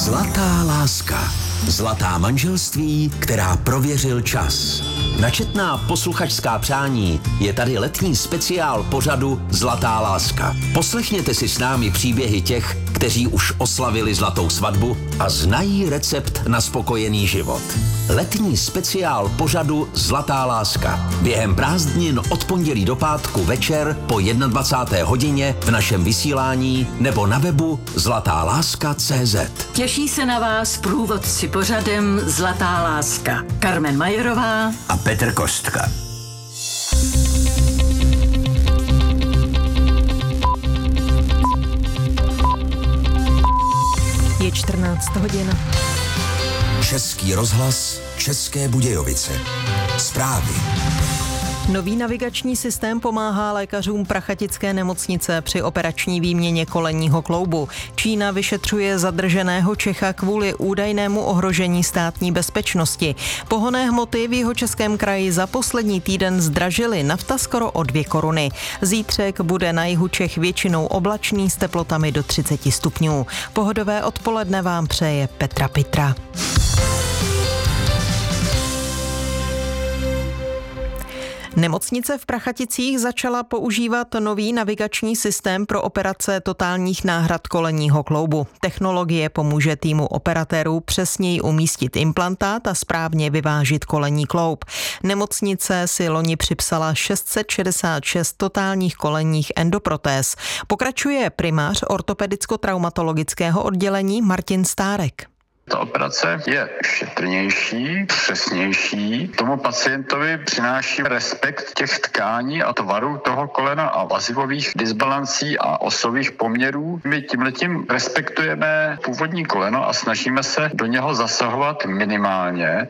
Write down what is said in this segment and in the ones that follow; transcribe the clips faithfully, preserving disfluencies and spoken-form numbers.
Zlatá láska. Zlatá manželství, která prověřil čas. Načetná posluchačská přání je tady letní speciál pořadu Zlatá láska. Poslechněte si s námi příběhy těch, kteří už oslavili zlatou svatbu a znají recept na spokojený život. Letní speciál pořadu Zlatá láska. Během prázdnin od pondělí do pátku večer po dvacáté jedné hodině v našem vysílání nebo na webu zlatá láska tečka cé zet. Těší se na vás průvodci pořadem Zlatá láska. Carmen Majerová a Petr Kostka. Je čtrnáct hodin. Český rozhlas, České Budějovice. Zprávy. Nový navigační systém pomáhá lékařům prachatické nemocnice při operační výměně kolenního kloubu. Čína vyšetřuje zadrženého Čecha kvůli údajnému ohrožení státní bezpečnosti. Pohonné hmoty v Jihočeském kraji za poslední týden zdražily, nafta skoro o dvě koruny. Zítřek bude na jihu Čech většinou oblačný s teplotami do třiceti stupňů. Pohodové odpoledne vám přeje Petra Pitra. Nemocnice v Prachaticích začala používat nový navigační systém pro operace totálních náhrad kolenního kloubu. Technologie pomůže týmu operatérů přesněji umístit implantát a správně vyvážit kolenní kloub. Nemocnice si loni připsala šest set šedesát šest totálních kolenních endoprotéz. Pokračuje primář ortopedicko-traumatologického oddělení Martin Stárek. Ta operace je šetrnější, přesnější. Tomu pacientovi přináší respekt těch tkání a tvaru toho kolena a vazivových disbalancí a osových poměrů. My tímhletím respektujeme původní koleno a snažíme se do něho zasahovat minimálně.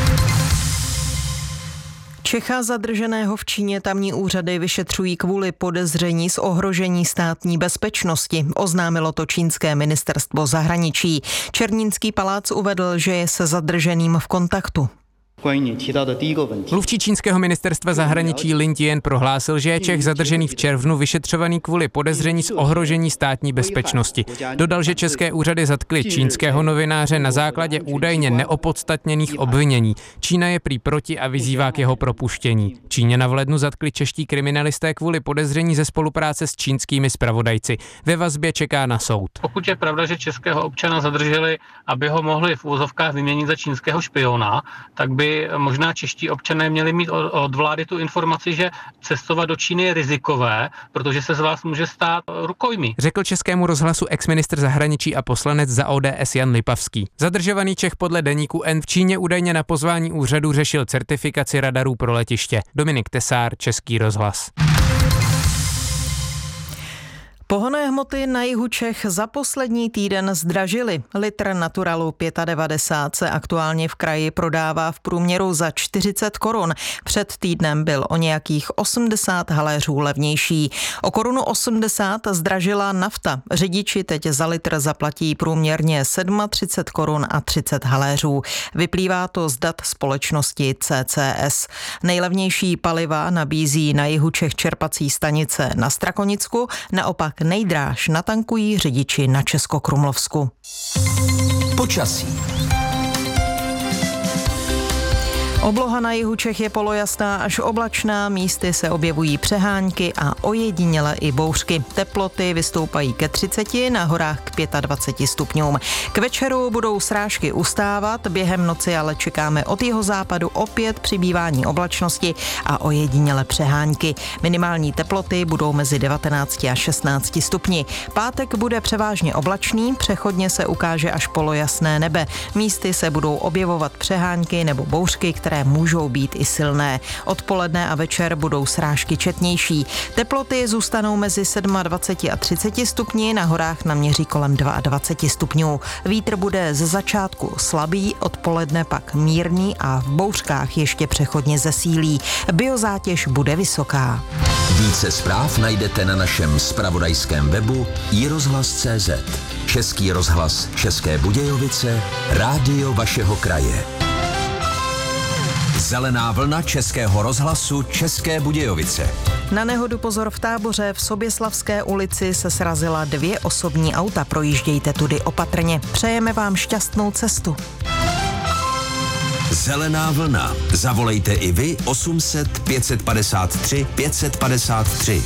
Čecha zadrženého v Číně tamní úřady vyšetřují kvůli podezření z ohrožení státní bezpečnosti. Oznámilo to čínské ministerstvo zahraničí. Černínský palác uvedl, že je se zadrženým v kontaktu. Mluvčí čínského ministerstva zahraničí Lin Jian prohlásil, že je Čech zadržený v červnu vyšetřovaný kvůli podezření z ohrožení státní bezpečnosti. Dodal, že české úřady zatkly čínského novináře na základě údajně neopodstatněných obvinění. Čína je prý proti a vyzývá k jeho propuštění. Číňana v lednu zatkli čeští kriminalisté kvůli podezření ze spolupráce s čínskými zpravodajci. Ve vazbě čeká na soud. Pokud je pravda, že českého občana zadrželi, aby ho mohli v úvozovkách vyměnit za čínského špiona, tak by možná čeští občané měli mít od vlády tu informaci, že cestovat do Číny je rizikové, protože se z vás může stát rukojmí. Řekl Českému rozhlasu exministr zahraničí a poslanec za O D S Jan Lipavský. Zadržovaný Čech podle deníku N v Číně údajně na pozvání úřadu řešil certifikaci radarů pro letiště. Dominik Tesár, Český rozhlas. Pohonné hmoty na jihu Čech za poslední týden zdražily. Litr Naturalu devadesát pět se aktuálně v kraji prodává v průměru za čtyřicet korun. Před týdnem byl o nějakých osmdesát haléřů levnější. O korunu osmdesát zdražila nafta. Řidiči teď za litr zaplatí průměrně třicet sedm korun a třicet haléřů. Vyplývá to z dat společnosti C C S. Nejlevnější paliva nabízí na jihu Čech čerpací stanice na Strakonicku, naopak nejdráž natankují řidiči na Českokrumlovsku. Počasí. Obloha na jihu Čech je polojasná až oblačná, místy se objevují přehánky a ojediněle i bouřky. Teploty vystoupají ke třiceti, na horách k dvaceti pěti stupňům. K večeru budou srážky ustávat, během noci ale čekáme od jihozápadu opět přibývání oblačnosti a ojediněle přehánky. Minimální teploty budou mezi devatenácti a šestnácti stupni. Pátek bude převážně oblačný, přechodně se ukáže až polojasné nebe. Místy se budou objevovat přehánky nebo bouřky, které můžou být i silné. Odpoledne a večer budou srážky četnější. Teploty zůstanou mezi dvaceti sedmi a třiceti stupni, na horách naměří kolem dvaceti dvou stupňů. Vítr bude ze začátku slabý, odpoledne pak mírný a v bouřkách ještě přechodně zesílí. Biozátěž bude vysoká. Více zpráv najdete na našem zpravodajském webu i rozhlas tečka cé zet. Český rozhlas České Budějovice, rádio vašeho kraje. Zelená vlna Českého rozhlasu České Budějovice. Na nehodu pozor v Táboře, v Soběslavské ulici se srazila dvě osobní auta. Projíždějte tudy opatrně. Přejeme vám šťastnou cestu. Zelená vlna. Zavolejte i vy osm set pět padesát tři pět padesát tři.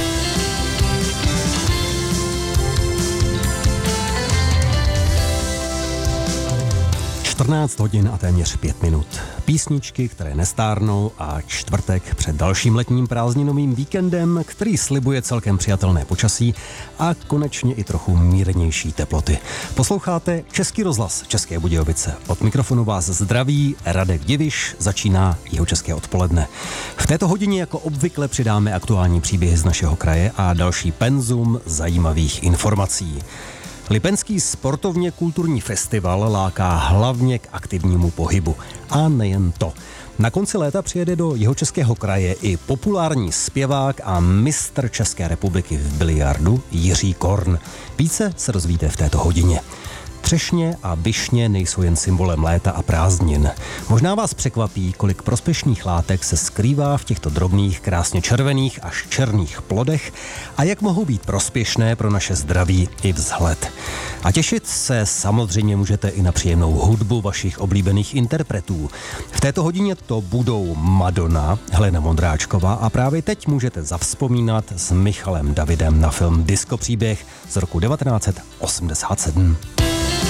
čtrnáct hodin a téměř pět minut. Písničky, které nestárnou a čtvrtek před dalším letním prázdninovým víkendem, který slibuje celkem přijatelné počasí a konečně i trochu mírnější teploty. Posloucháte Český rozhlas České Budějovice. Od mikrofonu vás zdraví Radek Diviš, začíná Jihočeské odpoledne. V této hodině jako obvykle přidáme aktuální příběhy z našeho kraje a další penzum zajímavých informací. Lipenský sportovně kulturní festival láká hlavně k aktivnímu pohybu. A nejen to. Na konci léta přijede do Jihočeského kraje i populární zpěvák a mistr České republiky v biliardu Jiří Korn. Více se dozvíte v této hodině. Třešně a višně nejsou jen symbolem léta a prázdnin. Možná vás překvapí, kolik prospěšných látek se skrývá v těchto drobných, krásně červených až černých plodech a jak mohou být prospěšné pro naše zdraví i vzhled. A těšit se samozřejmě můžete i na příjemnou hudbu vašich oblíbených interpretů. V této hodině to budou Madonna, Helena Vondráčková a právě teď můžete zavzpomínat s Michalem Davidem na film Disco příběh z roku devatenáct set osmdesát sedm.